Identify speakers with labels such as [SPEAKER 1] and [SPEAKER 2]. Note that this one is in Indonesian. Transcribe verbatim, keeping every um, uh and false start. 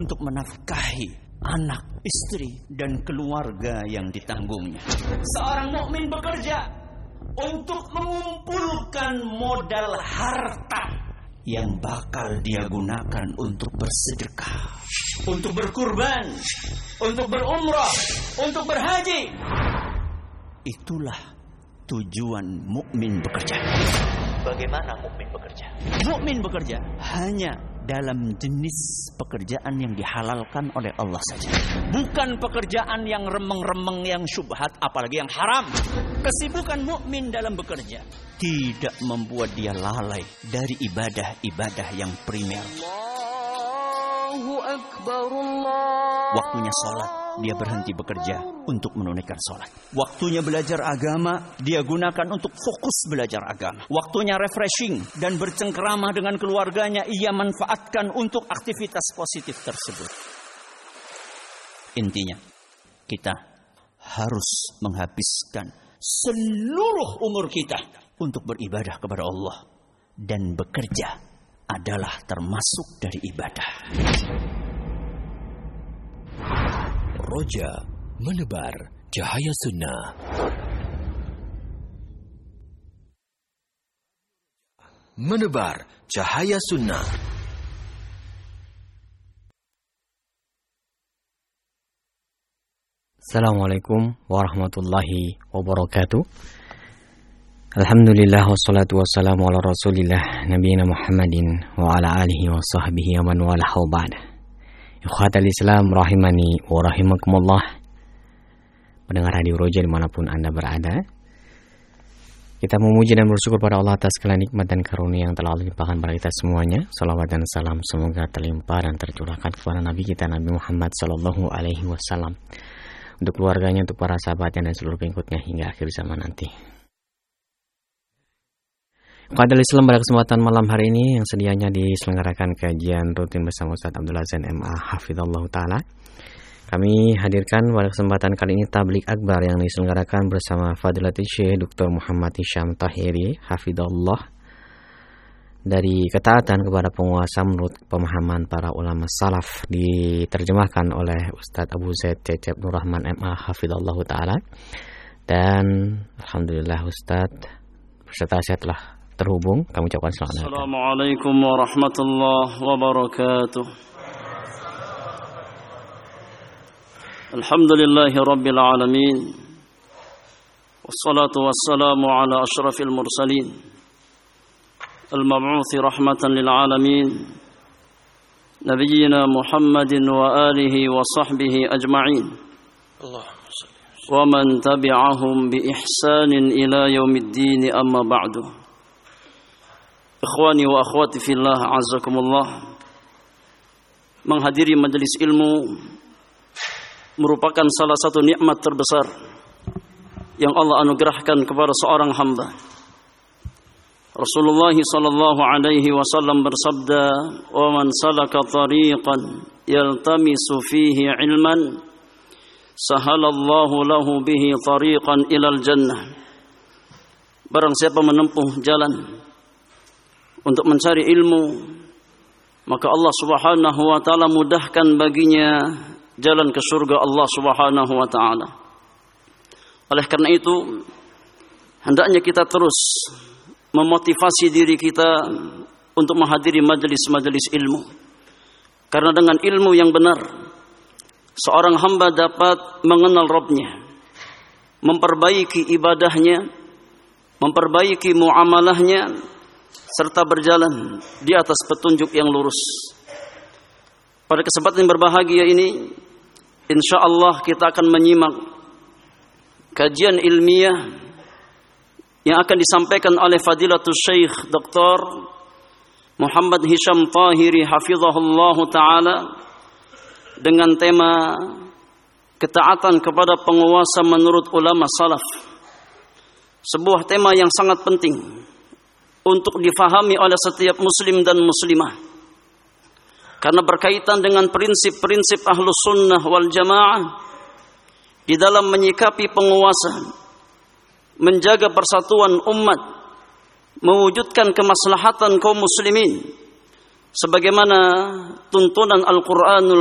[SPEAKER 1] untuk menafkahi anak, istri, dan keluarga yang ditanggungnya. Seorang mukmin bekerja untuk mengumpulkan modal harta yang bakal dia gunakan untuk bersedekah, untuk berkurban, untuk berumrah, untuk berhaji. Itulah tujuan mukmin bekerja.
[SPEAKER 2] Bagaimana mukmin bekerja?
[SPEAKER 1] Mukmin bekerja hanya dalam jenis pekerjaan yang dihalalkan oleh Allah saja. Bukan pekerjaan yang remeng-remeng, yang syubhat, apalagi yang haram. Kesibukan mukmin dalam bekerja tidak membuat dia lalai dari ibadah-ibadah yang primer.
[SPEAKER 3] Allahu Akbar, Allah.
[SPEAKER 1] Waktunya sholat, dia berhenti bekerja untuk menunaikan sholat. Waktunya belajar agama, dia gunakan untuk fokus belajar agama. Waktunya refreshing dan bercengkerama dengan keluarganya, ia manfaatkan untuk aktivitas positif tersebut. Intinya, kita harus menghabiskan seluruh umur kita untuk beribadah kepada Allah. Dan bekerja adalah termasuk dari ibadah.
[SPEAKER 4] Roja menebar cahaya sunnah. Menebar cahaya sunnah.
[SPEAKER 5] Assalamualaikum warahmatullahi wabarakatuh. Alhamdulillah wassalatu wassalamu ala rasulillah nabiyina Muhammadin wa ala alihi wa sahbihi wa man wala ba'da. Ikhwatal Islam rahimani wa rahimakumullah. Pendengar Radio Roja dimanapun Anda berada, kita memuji dan bersyukur pada Allah atas segala nikmat dan karunia yang telah Allah limpahkan pada kita semuanya. Salawat dan salam semoga terlimpah dan tercurahkan kepada Nabi kita Nabi Muhammad sallallahu alaihi wasallam, untuk keluarganya, untuk para sahabatnya dan seluruh pengikutnya hingga akhir zaman nanti. Pada Islam pada kesempatan malam hari ini yang sedianya diselenggarakan kajian rutin bersama Ustaz Abdul Azan M A Hafizallahu Ta'ala, kami hadirkan pada kesempatan kali ini tablik akbar yang diselenggarakan bersama Fadilatul Syekh Doktor Muhammad Hisham Tahiri Hafizallah, dari ketaatan kepada penguasa menurut pemahaman para ulama salaf, diterjemahkan oleh Ustaz Abu Zaid Cecep Nur Rahman M A Hafizallahu Ta'ala. Dan alhamdulillah Ustaz beserta saya telah terhubung. Kami ucapkan selamat datang.
[SPEAKER 6] Assalamualaikum warahmatullahi wabarakatuh. Alhamdulillahi rabbil alamin. Wassalatu wassalamu ala asyrafil mursalin, al-mab'uthi rahmatan lil alamin, nabiyyina Muhammadin wa alihi wa sahbihi ajma'in. Wa man tabi'ahum bi ihsanin ila yaumiddin, amma ba'du. Ikhwani wa akhwati fillah, azakumullah. Menghadiri majelis ilmu merupakan salah satu nikmat terbesar yang Allah anugerahkan kepada seorang hamba. Rasulullah sallallahu alaihi wasallam bersabda, "Wa man salaka tariqan yaltamisu fihi ilman, sahalallahu lahu bihi tariqan ilal jannah." Barang siapa menempuh jalan untuk mencari ilmu, maka Allah Subhanahu wa taala mudahkan baginya jalan ke surga Allah Subhanahu wa taala. Oleh karena itu, hendaknya kita terus memotivasi diri kita untuk menghadiri majelis-majelis ilmu. Karena dengan ilmu yang benar, seorang hamba dapat mengenal Rabb-Nya, memperbaiki ibadahnya, memperbaiki muamalahnya, serta berjalan di atas petunjuk yang lurus. Pada kesempatan yang berbahagia ini, insyaallah kita akan menyimak kajian ilmiah yang akan disampaikan oleh Fadilatul Syekh Doktor Muhammad Hisham Tahiri Hafizahullah Ta'ala dengan tema ketaatan kepada penguasa menurut ulama salaf. Sebuah tema yang sangat penting untuk difahami oleh setiap muslim dan muslimah, karena berkaitan dengan prinsip-prinsip ahlus sunnah wal jamaah di dalam menyikapi penguasa, menjaga persatuan umat, mewujudkan kemaslahatan kaum muslimin sebagaimana tuntunan Al-Qur'anul